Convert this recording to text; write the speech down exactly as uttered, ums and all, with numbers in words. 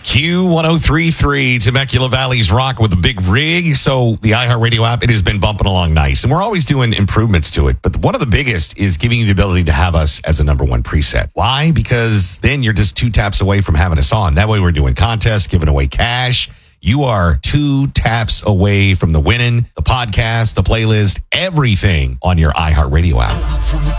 Q ten thirty-three, Temecula Valley's rock with a big rig. So the iHeartRadio app, it has been bumping along nice. And we're always doing improvements to it. But one of the biggest is giving you the ability to have us as a number one preset. Why? Because then you're just two taps away from having us on. That way we're doing contests, giving away cash. You are two taps away from the winning, the podcast, the playlist, everything on your iHeartRadio app.